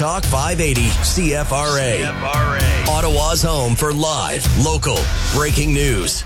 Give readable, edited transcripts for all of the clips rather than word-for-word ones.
Talk 580 CFRA. Ottawa's home for live, local, breaking news.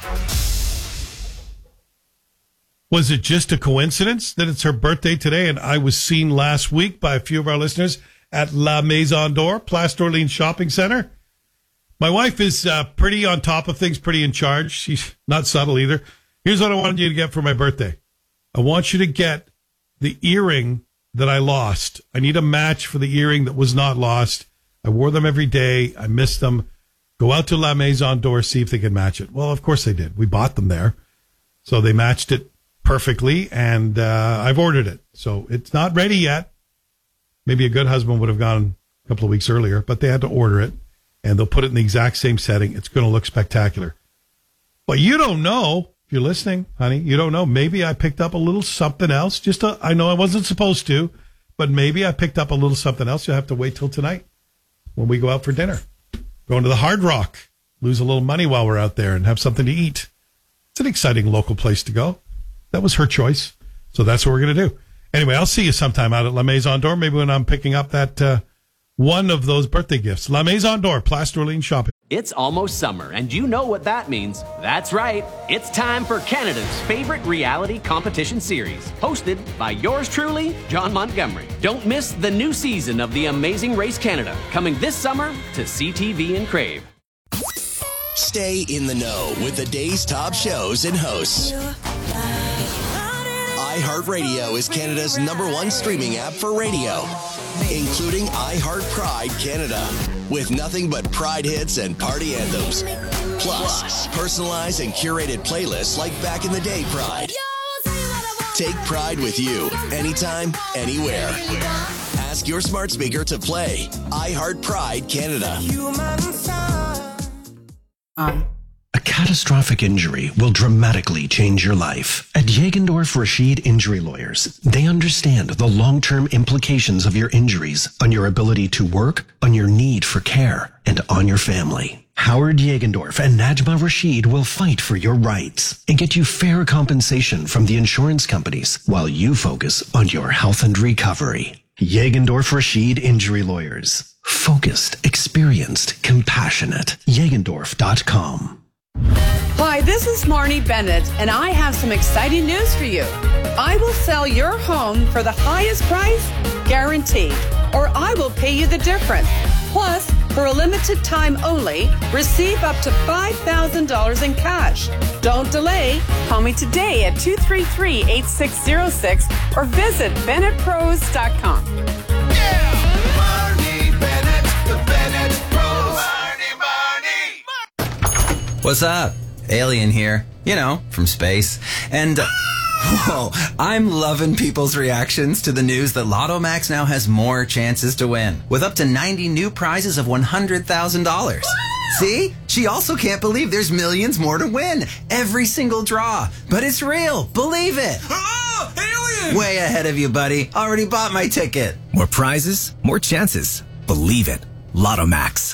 Was it just a coincidence that it's her birthday today? And I was seen last week by a few of our listeners at La Maison d'Or, Place d'Orleans Shopping Center. My wife is pretty on top of things, pretty in charge. She's not subtle either. Here's what I wanted you to get for my birthday. I want you to get the earring that I lost. I need a match for the earring that was not lost. I wore them every day. I missed them. Go out to La Maison d'Or, see if they can match it. Well, of course they did. We bought them there. So they matched it perfectly, and I've ordered it. So it's not ready yet. Maybe a good husband would have gone a couple of weeks earlier, but they had to order it, and they'll put it in the exact same setting. It's going to look spectacular. But you don't know. If you're listening, honey, you don't know. Maybe I picked up a little something else. I know I wasn't supposed to, but maybe I picked up a little something else. You'll have to wait till tonight when we go out for dinner. Going to the Hard Rock. Lose a little money while we're out there and have something to eat. It's an exciting local place to go. That was her choice. So that's what we're going to do. Anyway, I'll see you sometime out at La Maison d'Or. Maybe when I'm picking up that one of those birthday gifts. La Maison d'Or, Place d'Orleans Shopping. It's almost summer, and you know what that means. That's right. It's time for Canada's favorite reality competition series, hosted by yours truly, John Montgomery. Don't miss the new season of The Amazing Race Canada, coming this summer to CTV and Crave. Stay in the know with the day's top shows and hosts. iHeartRadio is Canada's #1 streaming app for radio, including iHeart Pride Canada, with nothing but Pride hits and party anthems. Plus, personalized and curated playlists like back in the day Pride. Take Pride with you, anytime, anywhere. Ask your smart speaker to play iHeart Pride Canada. A catastrophic injury will dramatically change your life. At Jagendorf Rashid Injury Lawyers, they understand the long-term implications of your injuries on your ability to work, on your need for care, and on your family. Howard Jagendorf and Najma Rashid will fight for your rights and get you fair compensation from the insurance companies while you focus on your health and recovery. Jagendorf Rashid Injury Lawyers. Focused, experienced, compassionate. Jagendorf.com. Hi, this is Marnie Bennett, and I have some exciting news for you. I will sell your home for the highest price, guaranteed, or I will pay you the difference. Plus, for a limited time only, receive up to $5,000 in cash. Don't delay. Call me today at 233-8606 or visit BennettPros.com. Yeah! Marnie Bennett, the Bennett Pros. Marnie. What's up? Alien here. You know, from space. And, whoa, I'm loving people's reactions to the news that Lotto Max now has more chances to win, with up to 90 new prizes of $100,000. See? She also can't believe there's millions more to win. Every single draw. But it's real. Believe it. Oh, alien! Way ahead of you, buddy. Already bought my ticket. More prizes, more chances. Believe it. Lotto Max.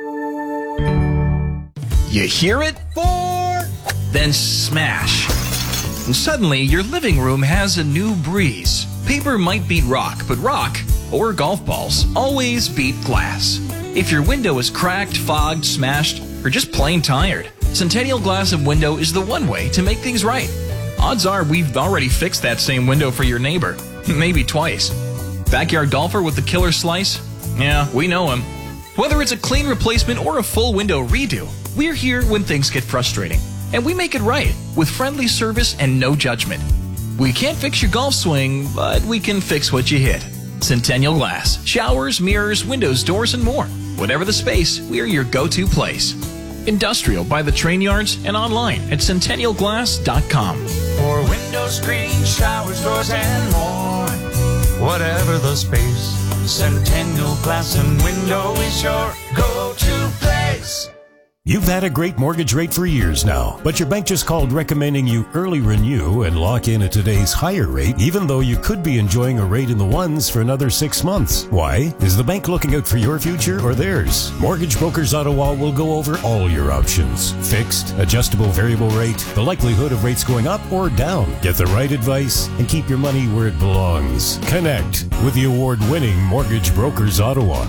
You hear it? 4. Then smash. And suddenly, your living room has a new breeze. Paper might beat rock, but rock, or golf balls, always beat glass. If your window is cracked, fogged, smashed, or just plain tired, Centennial Glass and Window is the one way to make things right. Odds are we've already fixed that same window for your neighbor. Maybe twice. Backyard golfer with the killer slice? Yeah, we know him. Whether it's a clean replacement or a full window redo, we're here when things get frustrating. And we make it right with friendly service and no judgment. We can't fix your golf swing, but we can fix what you hit. Centennial Glass. Showers, mirrors, windows, doors, and more. Whatever the space, we're your go-to place. Industrial by the train yards and online at centennialglass.com. For windows, screens, showers, doors, and more. Whatever the space, Centennial Glass and Window is your go-to place. You've had a great mortgage rate for years now, but your bank just called recommending you early renew and lock in at today's higher rate, even though you could be enjoying a rate in the ones for another 6 months. Why? Is the bank looking out for your future or theirs? Mortgage Brokers Ottawa will go over all your options. Fixed, adjustable variable rate, the likelihood of rates going up or down. Get the right advice and keep your money where it belongs. Connect with the award-winning Mortgage Brokers Ottawa.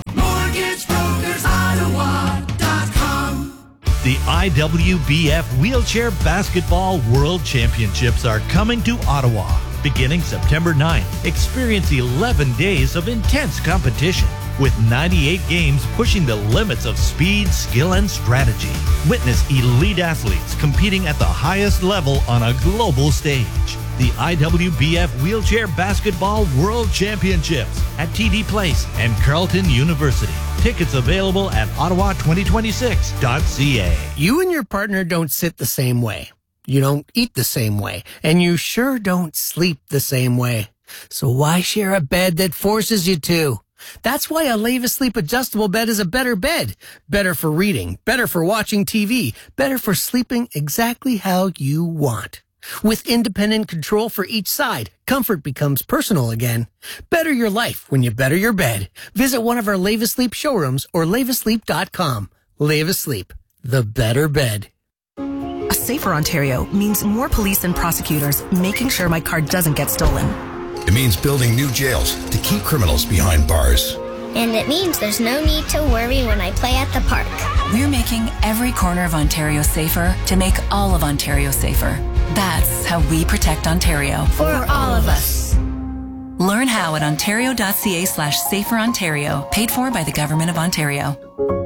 The IWBF Wheelchair Basketball World Championships are coming to Ottawa. Beginning September 9th, experience 11 days of intense competition with 98 games pushing the limits of speed, skill, and strategy. Witness elite athletes competing at the highest level on a global stage. The IWBF Wheelchair Basketball World Championships at TD Place and Carleton University. Tickets available at ottawa2026.ca. You and your partner don't sit the same way. You don't eat the same way. And you sure don't sleep the same way. So why share a bed that forces you to? That's why a Leva Sleep adjustable bed is a better bed. Better for reading, better for watching TV, better for sleeping exactly how you want. With independent control for each side, comfort becomes personal again. Better your life when you better your bed. Visit one of our Leva Sleep showrooms or levasleep.com. Leva Sleep, the better bed. A safer Ontario means more police and prosecutors making sure my car doesn't get stolen. It means building new jails to keep criminals behind bars. And it means there's no need to worry when I play at the park. We're making every corner of Ontario safer to make all of Ontario safer. That's how we protect Ontario. For all of us. Learn how at ontario.ca/saferontario, paid for by the Government of Ontario.